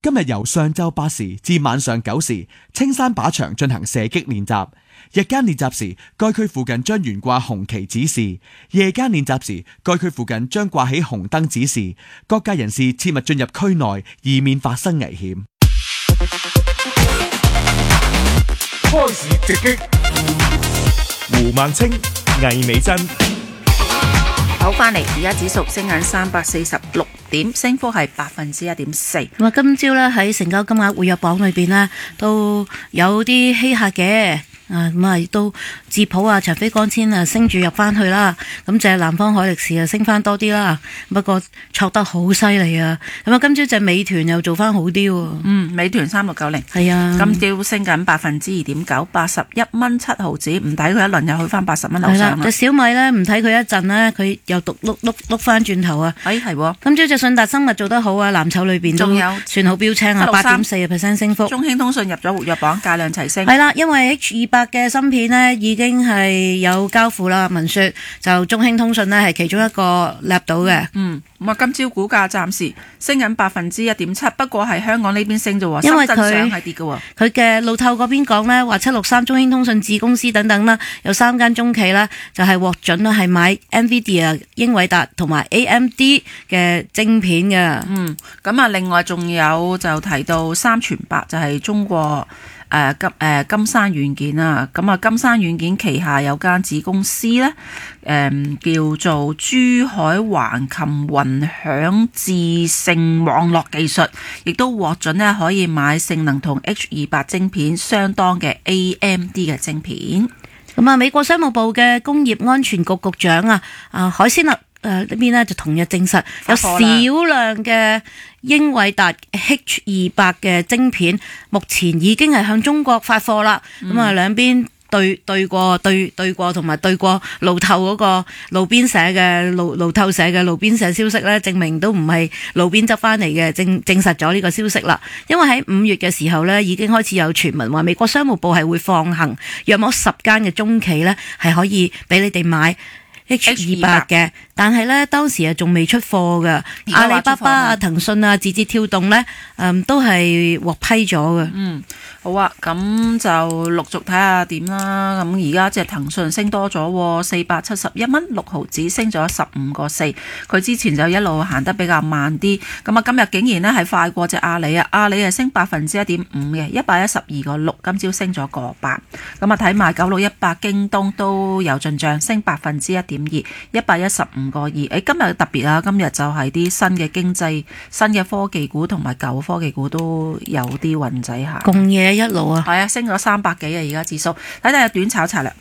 今日由上晝8時至晚上9時，青山靶場進行射擊練習。日間練習時，該區附近將懸掛紅旗指示；夜間練習時，該區附近將掛起紅燈指示。各界人士切勿進入區內，以免發生危險。 開始直擊，胡孟青、魏美珍。 好，翻嚟，而家指數升緊346點，升幅係1.4%。 咁啊，今朝咧喺成交金額活躍榜裏邊呢，都有啲稀客嘅。咁啊，亦都智普啊、長飛光纖啊升住入翻去啦。咁就係南方海力士啊升翻多啲啦。不過挫得好犀利啊！咁啊，今朝隻美團又做翻好啲喎。 美團3690 係啊， 今朝升緊2.9%， 81蚊7毫子，唔抵佢一輪又去翻80蚊樓上啦。 隻小米咧唔睇佢一陣呢，佢又碌翻轉頭啊！ 係今朝隻信達生物做得好啊，藍籌裏邊都算好標青啊，8.4% 升幅。 中興通訊入咗活躍榜，價量齊升。 係啦，因為 H200嘅芯片呢已經係有交付啦，聞說就中興通訊呢係其中一個立到嘅。 咁啊，今朝股價暫時升緊1.7%，不過係香港呢邊升啫喎， 因為深圳上係跌嘅喎。 佢嘅路透嗰邊講呢，話763中興通訊子公司等等啦，有3間中企啦，就係獲准啦係買 NVIDIA、英偉達同埋 AMD 嘅晶片嘅。 咁啊，另外仲有就提到3全8就係中國。金山軟件啊，咁啊金山軟件旗下有間子公司咧，叫做珠海橫琴雲響智勝網絡技術，亦都獲准咧可以買性能同 H200 晶片相當嘅 AMD 嘅晶片。 咁啊，美國商務部嘅工業安全局局長海斯勒呢邊呢就同日證實有少量嘅英偉達 H200 嘅晶片，目前已經係向中國發貨啦。咁啊，兩邊對過同埋對過路透嗰個路邊社嘅路透社嘅路邊社消息咧，證明都唔係路邊執翻嚟嘅，證實咗呢個消息啦。因為喺5月嘅時候咧，已經開始有傳聞話美國商務部係會放行約莫10間嘅中企咧，係可以俾你哋買H200 嘅，但係咧當時仲未出貨嘅。阿里巴巴啊、騰訊啊、字節跳動咧，都係獲批咗嘅。 好啊，咁就陸續睇下點啦。咁而家隻騰訊升多咗，471蚊6毫子，升咗15個4。佢之前就一路行得比較慢啲，咁啊今日竟然咧係快過隻阿里啊！阿里係升1.5%嘅，112個6，今朝升咗個8。咁啊睇埋9618京東都有進帳，升1.2%， 115個2。今日特別啊，今日就係啲新嘅經濟、新嘅科技股同埋舊科技股都有啲運仔下。 共嘢一路啊， 係啊，升咗300幾啊！而家指數睇睇短炒策略。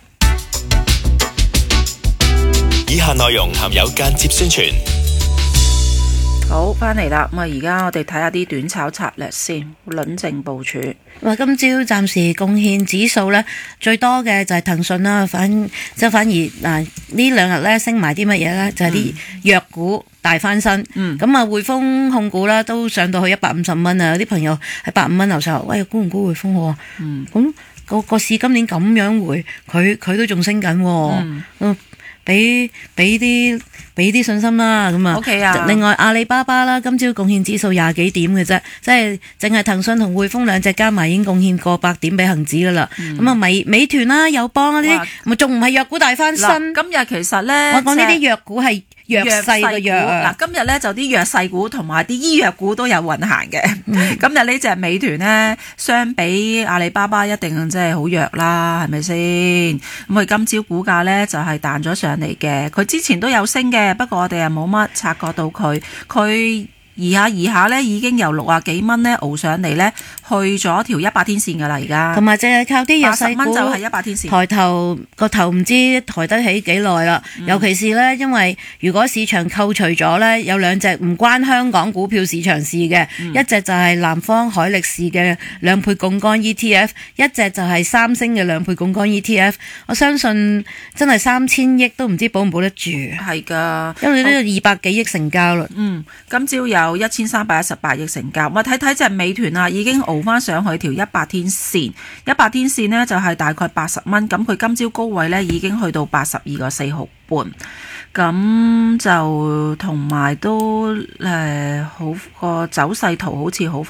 以下內容含有間接宣傳。 好，翻嚟啦。咁啊，而家我哋睇下啲短炒策略先，輪靜部署。 今朝暫時貢獻指數咧最多嘅就係騰訊啦，反而呢兩日咧升埋啲乜嘢咧，就係啲藥股大翻身。咁啊匯豐控股啦都上到去150蚊啊！有啲朋友喺85蚊樓上，喂，沽唔沽匯豐好啊？咁個市今年咁樣回，佢都仲升緊。俾啲信心啦，咁啊。 OK 啊。 另外阿里巴巴啦，今朝貢獻指數20幾點嘅啫，即係淨係騰訊同匯豐兩隻加埋已經貢獻過100點俾恒指噶啦。咁啊美團啦、友邦嗰啲，咪仲唔係藥股大翻身？ 今日其實咧， 我講呢啲藥股係弱勢嘅藥啊。 嗱，今日咧就啲弱勢股同埋啲醫藥股都有運行嘅。今日呢隻美團咧，相比阿里巴巴一定真係好弱啦，係咪先？咁佢今朝股價咧就係彈咗上嚟嘅，佢之前都有升嘅，不過我哋又冇乜察覺到佢移下咧，已經由60幾蚊咧熬上嚟咧，去咗條100天線噶啦，而家同埋淨係靠啲弱勢股， 就係100天線抬頭個頭唔知抬得起幾耐啦。尤其是咧，因為如果市場扣除咗咧，有兩隻唔關香港股票市場事嘅，一隻就係南方海力士嘅2倍槓桿 ETF， 一隻就係三星嘅2倍槓桿 ETF。我相信真係3000億都唔知保唔保得住。係噶， 因為呢個200幾億成交啦。 今朝有1318億成交。我睇睇隻美團啊，已經熬翻上去條100天線，100天線呢就係大概80蚊，咁佢今朝高位呢已經去到82個4毫半，咁就同埋都好個走勢圖好似好快。